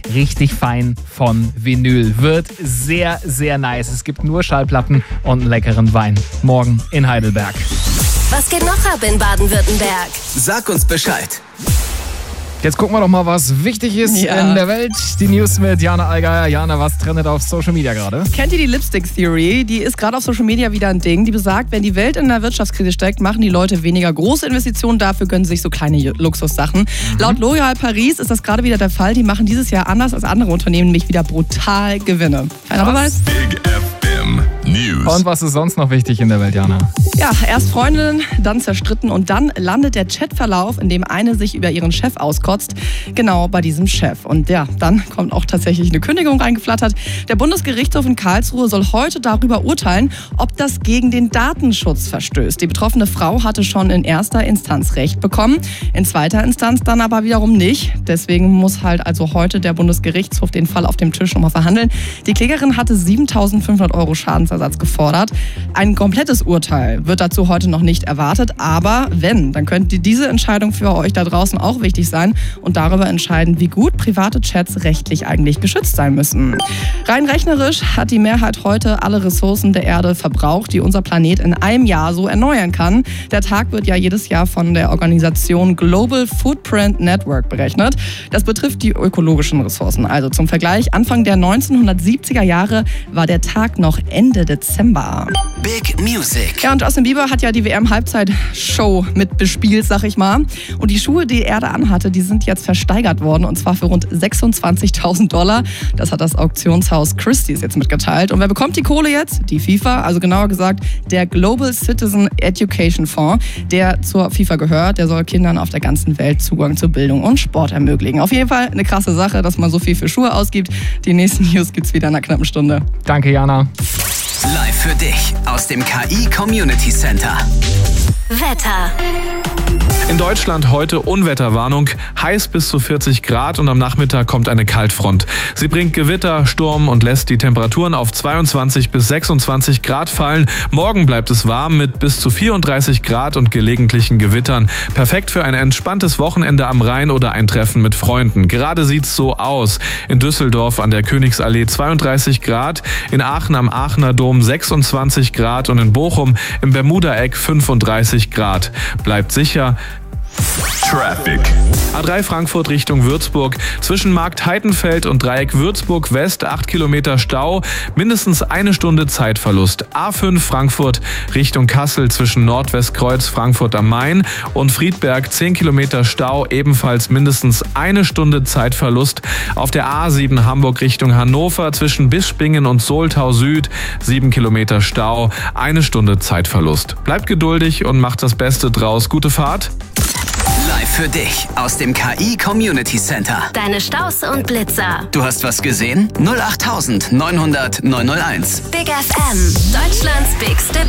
richtig fein von Vinyl. Wird sehr, sehr nice. Es gibt nur Schallplatten und einen leckeren Wein. Morgen in Heidelberg. Was geht noch ab in Baden-Württemberg? Sag uns Bescheid. Jetzt gucken wir doch mal, was wichtig ist in der Welt. Die News mit Jana Allgeier. Jana, was trendet auf Social Media gerade? Kennt ihr die Lipstick Theory? Die ist gerade auf Social Media wieder ein Ding. Die besagt, wenn die Welt in einer Wirtschaftskrise steckt, machen die Leute weniger große Investitionen. Dafür gönnen sie sich so kleine Luxussachen. Laut L'Oréal Paris ist das gerade wieder der Fall. Die machen dieses Jahr anders als andere Unternehmen nämlich wieder brutal Gewinne. Keiner Beweis? Big FM News. Und was ist sonst noch wichtig in der Welt, Jana? Ja, erst Freundinnen, dann zerstritten und dann landet der Chatverlauf, in dem eine sich über ihren Chef auskotzt, genau bei diesem Chef. Und ja, dann kommt auch tatsächlich eine Kündigung reingeflattert. Der Bundesgerichtshof in Karlsruhe soll heute darüber urteilen, ob das gegen den Datenschutz verstößt. Die betroffene Frau hatte schon in erster Instanz Recht bekommen, in zweiter Instanz dann aber wiederum nicht. Deswegen muss halt also heute der Bundesgerichtshof den Fall auf dem Tisch nochmal verhandeln. Die Klägerin hatte 7.500 € Schadensersatz gefordert. Ein komplettes Urteil wird dazu heute noch nicht erwartet, aber wenn, dann könnte diese Entscheidung für euch da draußen auch wichtig sein und darüber entscheiden, wie gut private Chats rechtlich eigentlich geschützt sein müssen. Rein rechnerisch hat die Mehrheit heute alle Ressourcen der Erde verbraucht, die unser Planet in einem Jahr so erneuern kann. Der Tag wird ja jedes Jahr von der Organisation Global Footprint Network berechnet. Das betrifft die ökologischen Ressourcen. Also zum Vergleich, Anfang der 1970er Jahre war der Tag noch Ende Dezember. Big Music. Ja, und Justin Bieber hat ja die WM-Halbzeitshow mit bespielt, sag ich mal. Und die Schuhe, die er da anhatte, die sind jetzt versteigert worden. Und zwar für rund 26.000 $. Das hat das Auktionshaus Christie's jetzt mitgeteilt. Und wer bekommt die Kohle jetzt? Die FIFA, also genauer gesagt der Global Citizen Education Fonds, der zur FIFA gehört. Der soll Kindern auf der ganzen Welt Zugang zu Bildung und Sport ermöglichen. Auf jeden Fall eine krasse Sache, dass man so viel für Schuhe ausgibt. Die nächsten News gibt's wieder in einer knappen Stunde. Danke, Jana. Live für dich aus dem KI Community Center. Wetter. In Deutschland heute Unwetterwarnung, heiß bis zu 40 Grad und am Nachmittag kommt eine Kaltfront. Sie bringt Gewitter, Sturm und lässt die Temperaturen auf 22 bis 26 Grad fallen. Morgen bleibt es warm mit bis zu 34 Grad und gelegentlichen Gewittern. Perfekt für ein entspanntes Wochenende am Rhein oder ein Treffen mit Freunden. Gerade sieht's so aus. In Düsseldorf an der Königsallee 32 Grad, in Aachen am Aachener Dom 26 Grad und in Bochum im Bermudaeck 35 Grad. Bleibt sicher. Traffic. A3 Frankfurt Richtung Würzburg. Zwischen Markt Heitenfeld und Dreieck Würzburg West 8 Kilometer Stau. Mindestens eine Stunde Zeitverlust. A5 Frankfurt Richtung Kassel zwischen Nordwestkreuz Frankfurt am Main und Friedberg 10 Kilometer Stau. Ebenfalls mindestens eine Stunde Zeitverlust. Auf der A7 Hamburg Richtung Hannover zwischen Bispingen und Soltau Süd 7 Kilometer Stau. Eine Stunde Zeitverlust. Bleibt geduldig und macht das Beste draus. Gute Fahrt. Live für dich aus dem KI Community Center. Deine Staus und Blitzer. Du hast was gesehen? 08900 901. Big FM. Deutschlands bigste